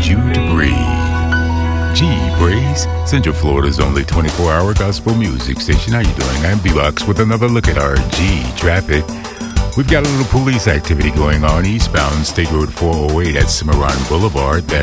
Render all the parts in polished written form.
you to breathe. G Breeze, Central Florida's only 24-hour gospel music station. How you doing? I'm B-Box with another look at our G traffic. We've got a little police activity going on eastbound State Road 408 at Cimarron Boulevard. The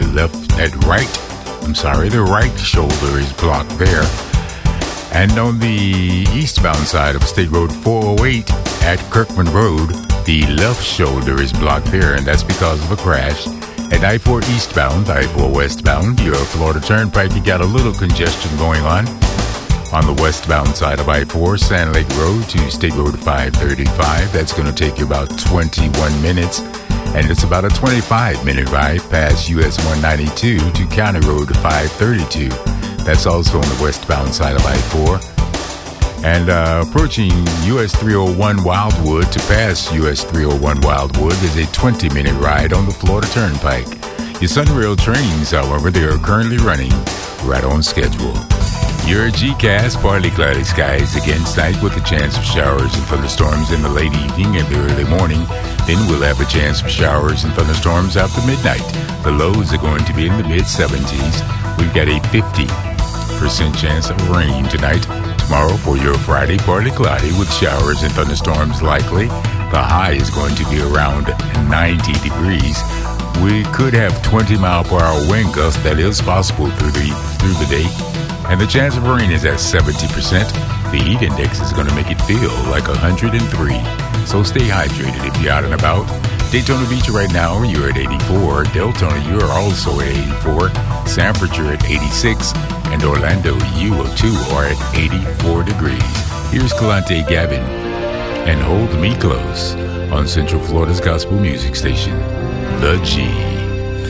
right shoulder is blocked there. And on the eastbound side of State Road 408 at Kirkman Road, the left shoulder is blocked there, and that's because of a crash. At I-4 eastbound, I-4 westbound, your Florida Turnpike, you got a little congestion going on. On the westbound side of I-4, Sand Lake Road to State Road 535, that's going to take you about 21 minutes. And it's about a 25-minute ride past US 192 to County Road 532. That's also on the westbound side of I-4. And approaching US 301 Wildwood to pass US 301 Wildwood is a 20-minute ride on the Florida Turnpike. Your Sunrail trains, however, they are currently running right on schedule. Your GCast, partly cloudy skies again tonight with a chance of showers and thunderstorms in the late evening and the early morning. Then we'll have a chance for showers and thunderstorms after midnight. The lows are going to be in the mid-70s. We've got a 50% chance of rain tonight. Tomorrow for your Friday, partly cloudy with showers and thunderstorms likely. The high is going to be around 90 degrees. We could have 20-mile-per-hour wind gusts. That is possible through the day. And the chance of rain is at 70%. The heat index is going to make it feel like 103. So stay hydrated if you're out and about. Daytona Beach right now, you're at 84. Deltona, you're also at 84. Sanford, you're at 86. And Orlando, you too are at 84 degrees. Here's Kalante Gavin and Hold Me Close on Central Florida's gospel music station, The G.